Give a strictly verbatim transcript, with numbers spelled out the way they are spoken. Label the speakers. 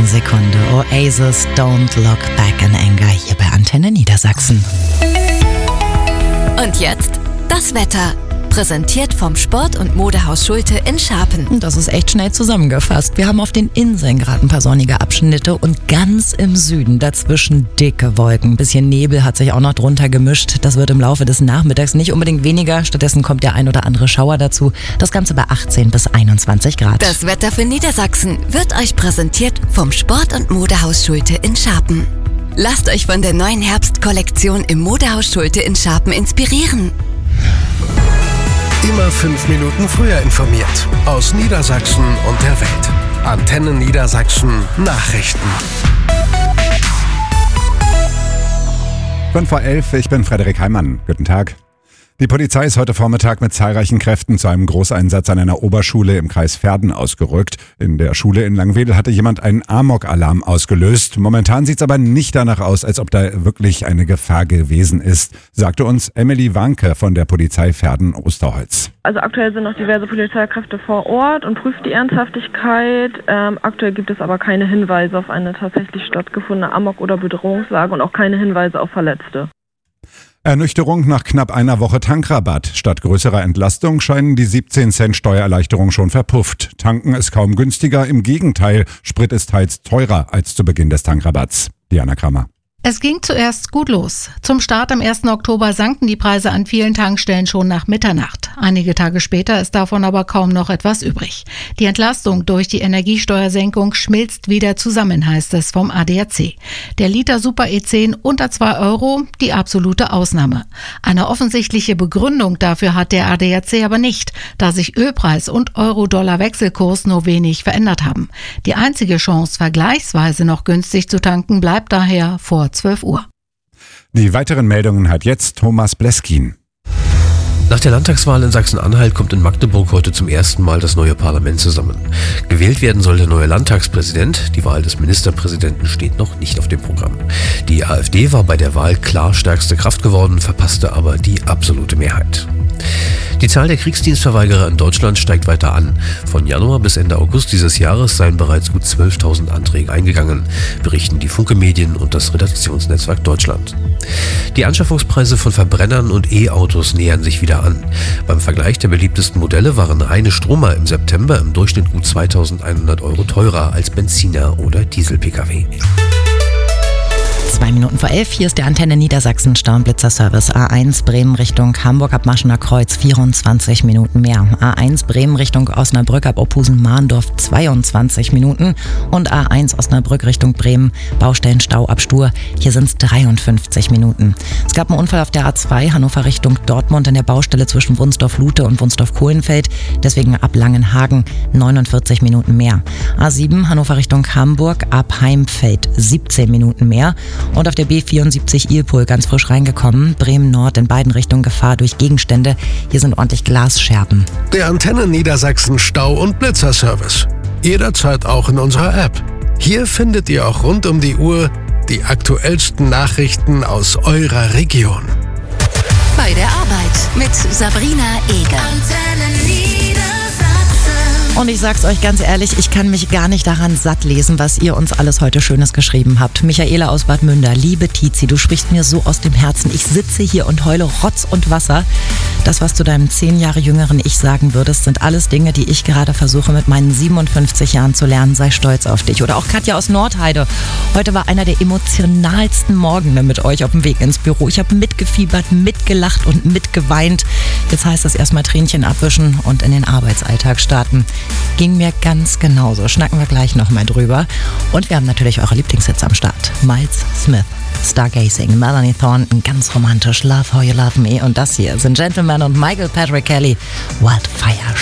Speaker 1: Sekunde. Oasis, Don't Look Back in Anger hier bei Antenne Niedersachsen.
Speaker 2: Und jetzt das Wetter. Präsentiert vom Sport- und Modehaus Schulte in Scharpen.
Speaker 1: Das ist echt schnell zusammengefasst. Wir haben auf den Inseln gerade ein paar sonnige Abschnitte und ganz im Süden dazwischen dicke Wolken. Ein bisschen Nebel hat sich auch noch drunter gemischt. Das wird im Laufe des Nachmittags nicht unbedingt weniger. Stattdessen kommt der ein oder andere Schauer dazu. Das Ganze bei achtzehn bis einundzwanzig Grad.
Speaker 2: Das Wetter für Niedersachsen wird euch präsentiert vom Sport- und Modehaus Schulte in Scharpen. Lasst euch von der neuen Herbstkollektion im Modehaus Schulte in Scharpen inspirieren.
Speaker 3: Immer fünf Minuten früher informiert. Aus Niedersachsen und der Welt. Antenne Niedersachsen Nachrichten.
Speaker 4: fünf vor elf, ich bin Frederik Heimann. Guten Tag. Die Polizei ist heute Vormittag mit zahlreichen Kräften zu einem Großeinsatz an einer Oberschule im Kreis Verden ausgerückt. In der Schule in Langwedel hatte jemand einen Amok-Alarm ausgelöst. Momentan sieht es aber nicht danach aus, als ob da wirklich eine Gefahr gewesen ist, sagte uns Emily Wanke von der Polizei Verden-Osterholz.
Speaker 5: Also aktuell sind noch diverse Polizeikräfte vor Ort und prüft die Ernsthaftigkeit. Ähm, aktuell gibt es aber keine Hinweise auf eine tatsächlich stattgefundene Amok- oder Bedrohungslage und auch keine Hinweise auf Verletzte.
Speaker 4: Ernüchterung nach knapp einer Woche Tankrabatt. Statt größerer Entlastung scheinen die siebzehn Cent Steuererleichterung schon verpufft. Tanken ist kaum günstiger, im Gegenteil, Sprit ist teils teurer als zu Beginn des Tankrabatts. Diana Kramer.
Speaker 6: Es ging zuerst gut los. Zum Start am ersten Oktober sanken die Preise an vielen Tankstellen schon nach Mitternacht. Einige Tage später ist davon aber kaum noch etwas übrig. Die Entlastung durch die Energiesteuersenkung schmilzt wieder zusammen, heißt es vom A D A C. Der Liter Super E zehn unter zwei Euro, die absolute Ausnahme. Eine offensichtliche Begründung dafür hat der A D A C aber nicht, da sich Ölpreis und Euro-Dollar-Wechselkurs nur wenig verändert haben. Die einzige Chance, vergleichsweise noch günstig zu tanken, bleibt daher vor zwölf Uhr.
Speaker 4: Die weiteren Meldungen hat jetzt Thomas Bleskin.
Speaker 7: Nach der Landtagswahl in Sachsen-Anhalt kommt in Magdeburg heute zum ersten Mal das neue Parlament zusammen. Gewählt werden soll der neue Landtagspräsident. Die Wahl des Ministerpräsidenten steht noch nicht auf dem Programm. Die AfD war bei der Wahl klar stärkste Kraft geworden, verpasste aber die absolute Mehrheit. Die Zahl der Kriegsdienstverweigerer in Deutschland steigt weiter an. Von Januar bis Ende August dieses Jahres seien bereits gut zwölftausend Anträge eingegangen, berichten die Funke Medien und das Redaktionsnetzwerk Deutschland. Die Anschaffungspreise von Verbrennern und E-Autos nähern sich wieder an. Beim Vergleich der beliebtesten Modelle waren reine Stromer im September im Durchschnitt gut zweitausendeinhundert Euro teurer als Benziner oder Diesel-Pkw.
Speaker 1: Zwei Minuten vor elf, hier ist der Antenne Niedersachsen Staublitzer-Service. A eins Bremen Richtung Hamburg ab Maschener Kreuz, vierundzwanzig Minuten mehr. A eins Bremen Richtung Osnabrück ab Opusen-Mahndorf, zweiundzwanzig Minuten. Und A eins Osnabrück Richtung Bremen, Baustellenstau ab Stur, hier sind es dreiundfünfzig Minuten. Es gab einen Unfall auf der A zwei, Hannover Richtung Dortmund, an der Baustelle zwischen Wunsdorf-Lute und Wunsdorf-Kohlenfeld. Deswegen ab Langenhagen, neunundvierzig Minuten mehr. A sieben, Hannover Richtung Hamburg, ab Heimfeld, siebzehn Minuten mehr. Und auf der B vierundsiebzig Ilpol ganz frisch reingekommen. Bremen Nord in beiden Richtungen Gefahr durch Gegenstände. Hier sind ordentlich Glasscherben.
Speaker 3: Der Antenne Niedersachsen Stau- und Blitzerservice. Jederzeit auch in unserer App. Hier findet ihr auch rund um die Uhr die aktuellsten Nachrichten aus eurer Region.
Speaker 2: Bei der Arbeit mit Sabrina Eger.
Speaker 1: Und ich sag's euch ganz ehrlich, ich kann mich gar nicht daran satt lesen, was ihr uns alles heute Schönes geschrieben habt. Michaela aus Bad Münder, liebe Tizi, du sprichst mir so aus dem Herzen. Ich sitze hier und heule Rotz und Wasser. Das, was du deinem zehn Jahre jüngeren Ich sagen würdest, sind alles Dinge, die ich gerade versuche mit meinen siebenundfünfzig Jahren zu lernen. Sei stolz auf dich. Oder auch Katja aus Nordheide. Heute war einer der emotionalsten Morgene mit euch auf dem Weg ins Büro. Ich habe mitgefiebert, mitgelacht und mitgeweint. Jetzt heißt es erstmal Tränchen abwischen und in den Arbeitsalltag starten. Ging mir ganz genauso. Schnacken wir gleich nochmal drüber. Und wir haben natürlich eure Lieblingshits am Start. Miles Smith, Stargazing, Melanie Thornton, ganz romantisch, Love How You Love Me. Und das hier sind Gentleman und Michael Patrick Kelly, Wildfire.